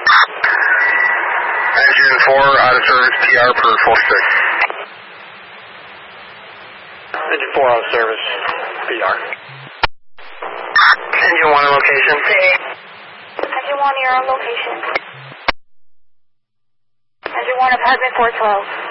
Engine 4 out of service, PR per 46. Engine 4 out of service, PR. Engine 1 on location. Engine 1, you're on location. Engine 1, apartment 412.